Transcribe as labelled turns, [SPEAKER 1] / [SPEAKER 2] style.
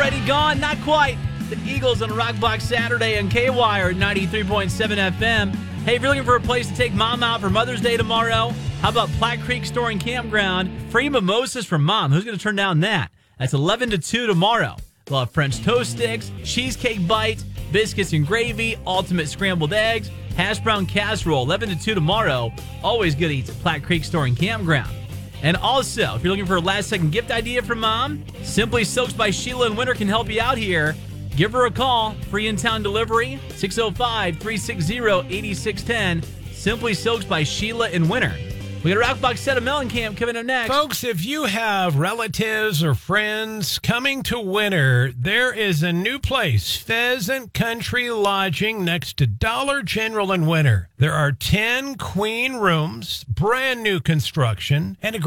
[SPEAKER 1] already gone? Not quite. The Eagles on Rockbox Saturday on K-Wire 93.7 FM. Hey, if you're looking for a place to take mom out for Mother's Day tomorrow, how about Platte Creek Store and Campground? Free mimosas from mom. Who's going to turn down that? That's 11 to 2 tomorrow. We'll have French toast sticks, cheesecake bites, biscuits and gravy, ultimate scrambled eggs, hash brown casserole. 11 to 2 tomorrow. Always good eats at Platte Creek Store and Campground. And also, if you're looking for a last-second gift idea from mom, Simply Silks by Sheila in Winter can help you out here. Give her a call. Free in-town delivery, 605-360-8610. Simply Silks by Sheila in Winter. We got a Rockbox set of Mellencamp coming up next.
[SPEAKER 2] Folks, if you have relatives or friends coming to Winter, there is a new place, Pheasant Country Lodging, next to Dollar General in Winter. There are 10 queen rooms, brand new construction, and a